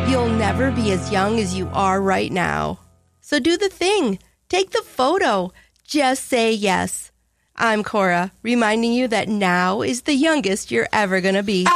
You'll never be as young as you are right now. So do the thing. Take the photo. Just say yes. I'm Cora, reminding you that now is the youngest you're ever going to be.